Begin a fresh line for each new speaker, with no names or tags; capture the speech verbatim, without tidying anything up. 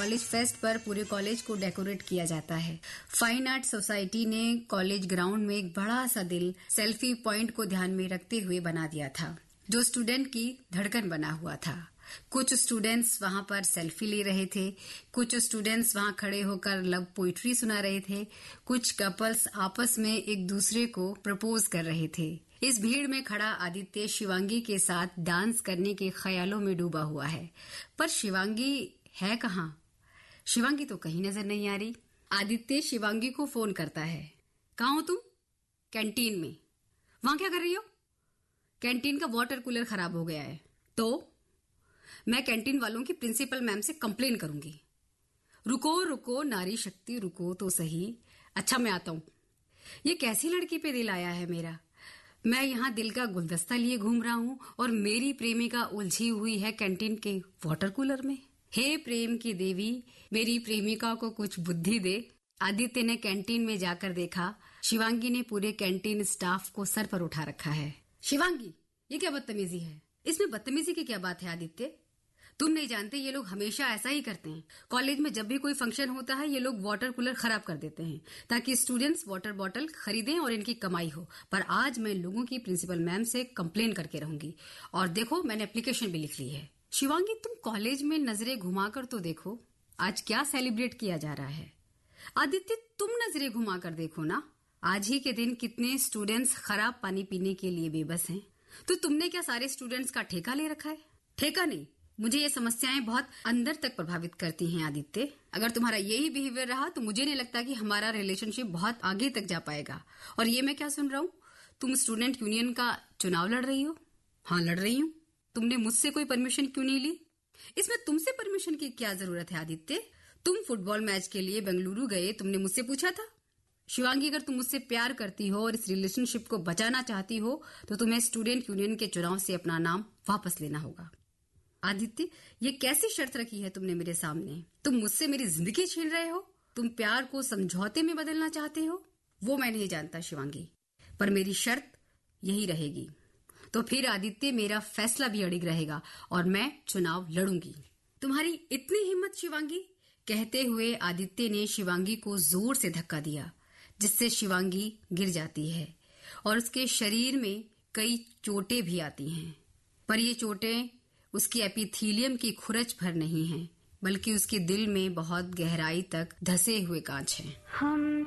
College fest पर पूरे college को डेकोरेट किया जाता है। फाइन आर्ट सोसाइटी ने कॉलेज ग्राउंड में एक बड़ा सा दिल सेल्फी पॉइंट को ध्यान में रखते हुए बना दिया था, जो स्टूडेंट की धड़कन बना हुआ था। कुछ स्टूडेंट्स वहां पर सेल्फी ले रहे थे, कुछ स्टूडेंट्स वहां खड़े होकर लव पोइट्री सुना रहे थे, कुछ कपल्स आपस में एक दूसरे को प्रपोज कर रहे थे। इस भीड़ में खड़ा आदित्य शिवांगी के साथ डांस करने के ख्यालों में डूबा हुआ है, पर शिवांगी है कहाँ? शिवांगी तो कहीं नजर नहीं आ रही। आदित्य शिवांगी को फोन करता है। कहाँ हो तुम? कैंटीन में। वहां क्या कर रही हो? कैंटीन का वाटर कूलर खराब हो गया है। तो मैं कैंटीन वालों की प्रिंसिपल मैम से कंप्लेन करूंगी। रुको रुको नारी शक्ति, रुको तो सही। अच्छा मैं आता हूं। ये कैसी लड़की पे दिल आया है मेरा? मैं यहाँ दिल का गुलदस्ता लिए घूम रहा हूँ और मेरी प्रेमिका उलझी हुई है कैंटीन के वाटर कूलर में। हे प्रेम की देवी, मेरी प्रेमिका को कुछ बुद्धि दे। आदित्य ने कैंटीन में जाकर देखा, शिवांगी ने पूरे कैंटीन स्टाफ को सर पर उठा रखा है। शिवांगी, ये क्या बदतमीजी है? इसमें बदतमीजी की क्या बात है आदित्य? तुम नहीं जानते ये लोग हमेशा ऐसा ही करते हैं। कॉलेज में जब भी कोई फंक्शन होता है ये लोग वाटर कूलर खराब कर देते हैं ताकि स्टूडेंट्स वाटर बॉटल खरीदें और इनकी कमाई हो। पर आज मैं लोगों की प्रिंसिपल मैम से कंप्लेन करके रहूंगी। और देखो मैंने एप्लीकेशन भी लिख ली है। शिवांगी, तुम कॉलेज में नजरें घुमाकर तो देखो, आज क्या सेलिब्रेट किया जा रहा है। आदित्य, तुम नजरें घुमाकर देखो ना, आज ही के दिन कितने स्टूडेंट्स खराब पानी पीने के लिए बेबस हैं। तो तुमने क्या सारे स्टूडेंट्स का ठेका ले रखा है? ठेका नहीं, मुझे ये समस्याएं बहुत अंदर तक प्रभावित करती हैं आदित्य। अगर तुम्हारा यही बिहेवियर रहा तो मुझे नहीं लगता कि हमारा रिलेशनशिप बहुत आगे तक जा पाएगा। और ये मैं क्या सुन रहा हूँ? तुम स्टूडेंट यूनियन का चुनाव लड़ रही हो? हाँ, लड़ रही हूँ। तुमने मुझसे कोई परमिशन क्यों नहीं ली? इसमें तुमसे परमिशन की क्या जरूरत है आदित्य? तुम फुटबॉल मैच के लिए बेंगलुरु गए, तुमने मुझसे पूछा था? शिवांगी, अगर तुम मुझसे प्यार करती हो और इस रिलेशनशिप को बचाना चाहती हो तो तुम्हें स्टूडेंट यूनियन के चुनाव से अपना नाम वापस लेना होगा। आदित्य, ये कैसी शर्त रखी है तुमने मेरे सामने? तुम मुझसे मेरी जिंदगी छीन रहे हो? तुम प्यार को समझौते में बदलना चाहते हो? वो मैं नहीं जानता शिवांगी, पर मेरी शर्त यही रहेगी। तो फिर आदित्य, मेरा फैसला भी अड़िग रहेगा और मैं चुनाव लड़ूंगी। तुम्हारी इतनी हिम्मत शिवांगी? कहते हुए आदित्य ने शिवांगी को जोर से धक्का दिया, जिससे शिवांगी गिर जाती है और उसके शरीर में कई चोटें भी आती हैं। पर ये चोटें उसकी एपिथीलियम की खुरच भर नहीं है, बल्कि उसके दिल में बहुत गहराई तक धसे हुए कांच हैं। हम